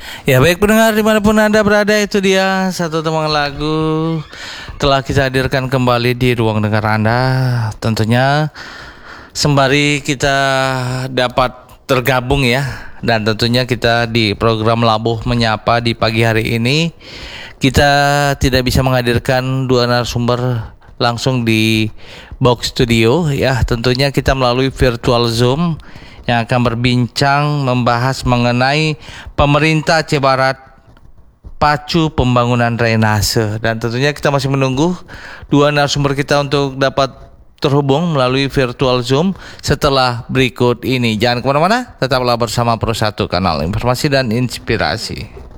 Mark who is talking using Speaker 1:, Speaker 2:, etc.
Speaker 1: Ya baik pendengar dimanapun Anda berada, itu dia satu teman lagu telah kita hadirkan kembali di ruang dengar Anda. Tentunya sembari kita dapat tergabung ya, dan tentunya kita di program Labuh Menyapa di pagi hari ini kita tidak bisa menghadirkan dua narasumber langsung di box studio ya. Tentunya kita melalui virtual Zoom yang akan berbincang membahas mengenai pemerintah Aceh Barat pacu pembangunan drainase, dan tentunya kita masih menunggu dua narasumber kita untuk dapat terhubung melalui virtual Zoom setelah berikut ini. Jangan kemana-mana, tetaplah bersama Pro 1 Kanal Informasi dan Inspirasi.